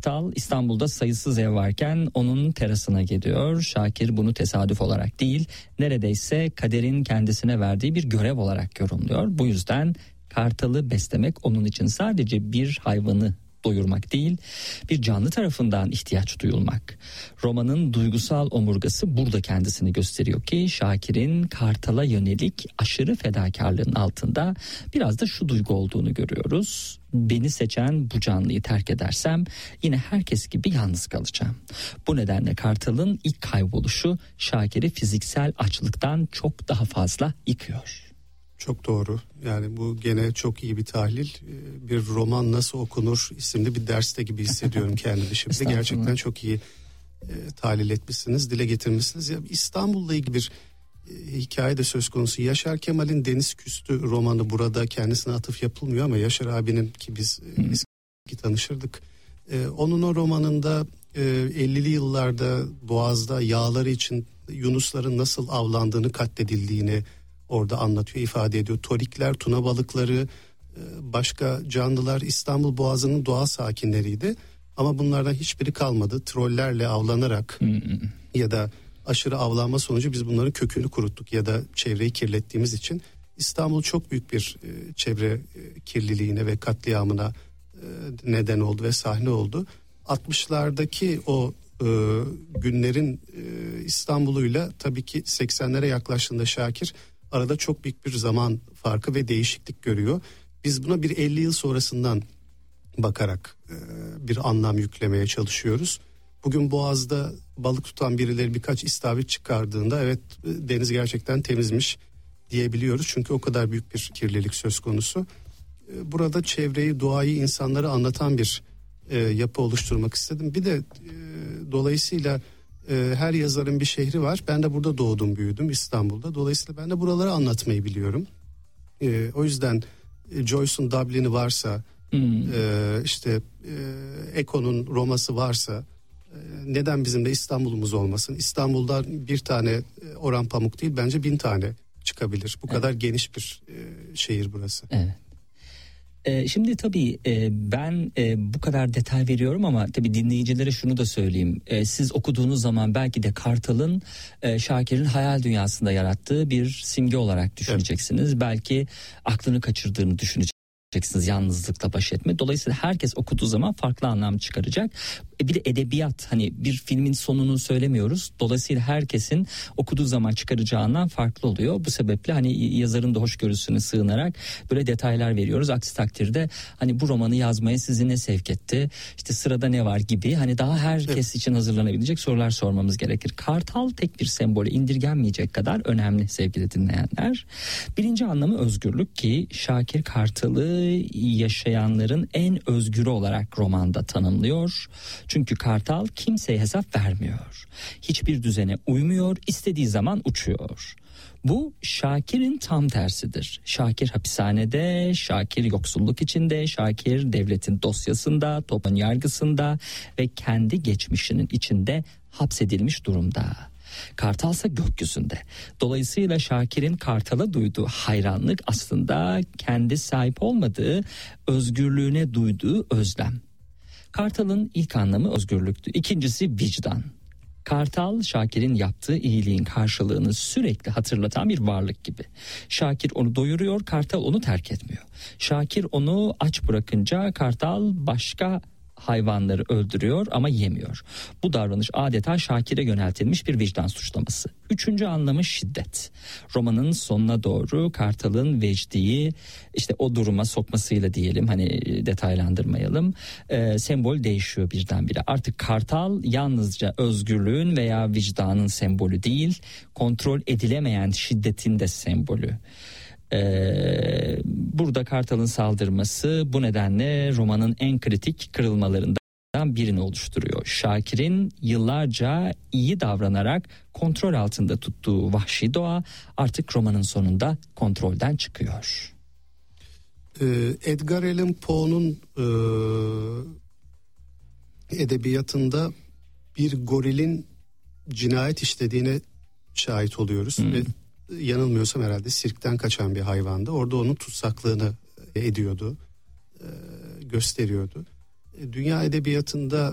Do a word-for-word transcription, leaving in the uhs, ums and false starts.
Kartal İstanbul'da sayısız ev varken onun terasına gidiyor. Şakir bunu tesadüf olarak değil, neredeyse kaderin kendisine verdiği bir görev olarak yorumluyor. Bu yüzden Kartal'ı beslemek onun için sadece bir hayvanı doyurmak değil, bir canlı tarafından ihtiyaç duyulmak. Romanın duygusal omurgası burada kendisini gösteriyor ki Şakir'in Kartal'a yönelik aşırı fedakarlığın altında biraz da şu duygu olduğunu görüyoruz. Beni seçen bu canlıyı terk edersem yine herkes gibi yalnız kalacağım. Bu nedenle Kartal'ın ilk kayboluşu Şakir'i fiziksel açlıktan çok daha fazla yıkıyor. Çok doğru. Yani bu gene çok iyi bir tahlil. Bir roman nasıl okunur isimli bir derste gibi hissediyorum kendimi şimdi. Gerçekten çok iyi e, tahlil etmişsiniz, dile getirmişsiniz. Ya İstanbul'la ilgili bir e, hikaye de söz konusu. Yaşar Kemal'in Deniz Küstü romanı, burada kendisine atıf yapılmıyor ama Yaşar abinin, ki biz e, eski tanışırdık. E, onun o romanında e, ellili yıllarda Boğaz'da yağları için yunusların nasıl avlandığını, katledildiğini orada anlatıyor, ifade ediyor. Torikler, tuna balıkları, başka canlılar İstanbul Boğazı'nın doğal sakinleriydi. Ama bunlardan hiçbiri kalmadı. Trollerle avlanarak hmm. ya da aşırı avlanma sonucu biz bunların kökünü kuruttuk ya da çevreyi kirlettiğimiz için İstanbul çok büyük bir çevre kirliliğine ve katliamına neden oldu ve sahne oldu. altmışlardaki o günlerin İstanbul'uyla tabii ki seksenlere yaklaştığında Şakir arada çok büyük bir zaman farkı ve değişiklik görüyor. Biz buna bir elli yıl sonrasından bakarak e, bir anlam yüklemeye çalışıyoruz. Bugün Boğaz'da balık tutan birileri birkaç istavrit çıkardığında evet deniz gerçekten temizmiş diyebiliyoruz. Çünkü o kadar büyük bir kirlilik söz konusu. E, burada çevreyi, doğayı, insanları anlatan bir e, yapı oluşturmak istedim. Bir de e, dolayısıyla e, her yazarın bir şehri var. Ben de burada doğdum, büyüdüm, İstanbul'da. Dolayısıyla ben de buraları anlatmayı biliyorum. E, o yüzden e, Joyce'un Dublin'i varsa, hmm. e, işte e, Eco'nun Roma'sı varsa, e, neden bizim de İstanbul'umuz olmasın? İstanbul'dan bir tane e, Orhan Pamuk değil, bence bin tane çıkabilir. Bu evet. kadar geniş bir e, şehir burası. Evet. Ee, şimdi tabii e, ben e, bu kadar detay veriyorum ama tabii dinleyicilere şunu da söyleyeyim. E, siz okuduğunuz zaman belki de Kartal'ın e, Şakir'in hayal dünyasında yarattığı bir simge olarak düşüneceksiniz. Evet. Belki aklını kaçırdığını düşüneceksiniz. Yalnızlıkla baş etme. Dolayısıyla herkes okuduğu zaman farklı anlam çıkaracak. E bir de edebiyat, hani bir filmin sonunu söylemiyoruz. Dolayısıyla herkesin okuduğu zaman çıkaracağı anlam farklı oluyor. Bu sebeple hani yazarın da hoşgörüsüne sığınarak böyle detaylar veriyoruz. Aksi takdirde hani bu romanı yazmaya sizi ne sevk etti? İşte sırada ne var gibi, hani daha herkes evet. için hazırlanabilecek sorular sormamız gerekir. Kartal tek bir sembole indirgenmeyecek kadar önemli sevgili dinleyenler. Birinci anlamı özgürlük, ki Şakir Kartal'ı yaşayanların en özgürü olarak romanda tanımlıyor. Çünkü Kartal kimseye hesap vermiyor. Hiçbir düzene uymuyor, istediği zaman uçuyor. Bu Şakir'in tam tersidir. Şakir hapishanede, Şakir yoksulluk içinde, Şakir devletin dosyasında, toplum yargısında ve kendi geçmişinin içinde hapsedilmiş durumda. Kartalsa gökyüzünde. Dolayısıyla Şakir'in Kartal'a duyduğu hayranlık aslında kendi sahip olmadığı özgürlüğüne duyduğu özlem. Kartal'ın ilk anlamı özgürlüktü. İkincisi vicdan. Kartal, Şakir'in yaptığı iyiliğin karşılığını sürekli hatırlatan bir varlık gibi. Şakir onu doyuruyor, Kartal onu terk etmiyor. Şakir onu aç bırakınca Kartal başka hayvanları öldürüyor ama yemiyor. Bu davranış adeta Şakir'e yöneltilmiş bir vicdan suçlaması. Üçüncü anlamı şiddet. Romanın sonuna doğru Kartal'ın Vecdi'yi işte o duruma sokmasıyla diyelim, hani detaylandırmayalım, e, sembol değişiyor birdenbire. Artık Kartal yalnızca özgürlüğün veya vicdanın sembolü değil, kontrol edilemeyen şiddetin de sembolü. Ee, burada Kartal'ın saldırması bu nedenle romanın en kritik kırılmalarından birini oluşturuyor. Şakir'in yıllarca iyi davranarak kontrol altında tuttuğu vahşi doğa artık romanın sonunda kontrolden çıkıyor. Ee, Edgar Allan Poe'nun e, edebiyatında bir gorilin cinayet işlediğine şahit oluyoruz. Hmm. Ve yanılmıyorsam herhalde sirkten kaçan bir hayvandı. Orada onun tutsaklığını ediyordu, gösteriyordu. Dünya edebiyatında